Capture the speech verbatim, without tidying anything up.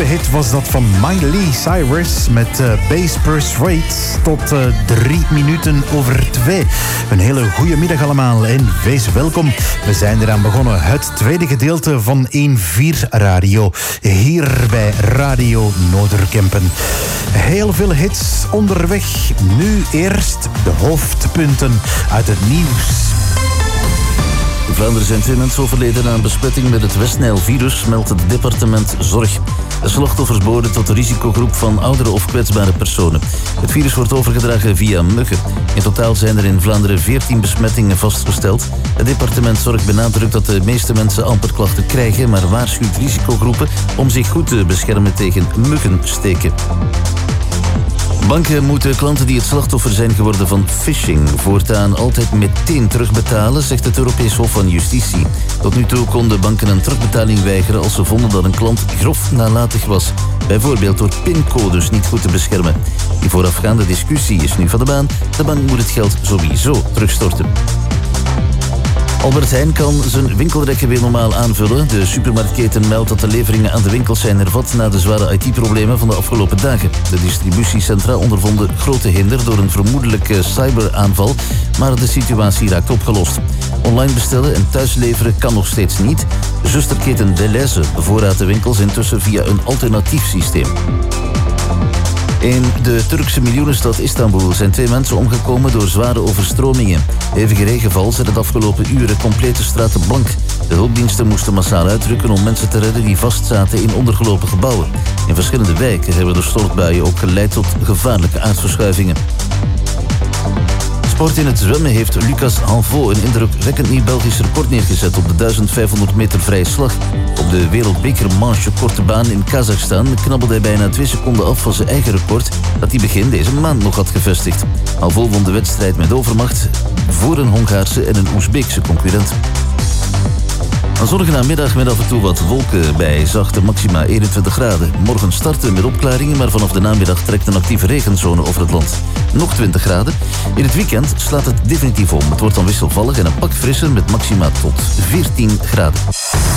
nieuwe hit was dat van Miley Cyrus met uh, Bass Persuade tot uh, drie minuten over twee. Een hele goede middag allemaal en wees welkom. We zijn eraan begonnen. Het tweede gedeelte van één vier Radio. Hier bij Radio Noorderkempen. Heel veel hits onderweg. Nu eerst de hoofdpunten uit het nieuws. In Vlaanderen zijn twee mensen overleden aan besmetting met het Westnijl-virus, meldt het departement Zorg. De slachtoffers behoren tot de risicogroep van oudere of kwetsbare personen. Het virus wordt overgedragen via muggen. In totaal zijn er in Vlaanderen veertien besmettingen vastgesteld. Het departement Zorg benadrukt dat de meeste mensen amper klachten krijgen, maar waarschuwt risicogroepen om zich goed te beschermen tegen muggensteken. Banken moeten klanten die het slachtoffer zijn geworden van phishing voortaan altijd meteen terugbetalen, zegt het Europees Hof van Justitie. Tot nu toe konden banken een terugbetaling weigeren als ze vonden dat een klant grof nalatig was. Bijvoorbeeld door pincodes niet goed te beschermen. Die voorafgaande discussie is nu van de baan. De bank moet het geld sowieso terugstorten. Albert Heijn kan zijn winkelrekken weer normaal aanvullen. De supermarktketen meldt dat de leveringen aan de winkels zijn hervat na de zware I T-problemen van de afgelopen dagen. De distributiecentra ondervonden grote hinder door een vermoedelijke cyberaanval, maar de situatie raakt opgelost. Online bestellen en thuisleveren kan nog steeds niet. Zusterketen Deleuze bevoorraadt de winkels intussen via een alternatief systeem. In de Turkse miljoenenstad Istanbul zijn twee mensen omgekomen door zware overstromingen. Hevige regenval zet het afgelopen uren complete straten blank. De hulpdiensten moesten massaal uitrukken om mensen te redden die vastzaten in ondergelopen gebouwen. In verschillende wijken hebben de stortbuien ook geleid tot gevaarlijke aardverschuivingen. Sport in het zwemmen heeft Lucas Hanvo een indrukwekkend nieuw Belgisch record neergezet op de duizend vijfhonderd meter vrije slag. Op de wereldbeker manche korte baan in Kazachstan knabbelde hij bijna twee seconden af van zijn eigen record dat hij begin deze maand nog had gevestigd. Hanvo won de wedstrijd met overmacht voor een Hongaarse en een Oezbeekse concurrent. Dan zorgen namiddag met af en toe wat wolken bij zachte maxima eenentwintig graden. Morgen starten met opklaringen, maar vanaf de namiddag trekt een actieve regenzone over het land. Nog twintig graden. In het weekend slaat het definitief om. Het wordt dan wisselvallig en een pak frisser met maxima tot veertien graden.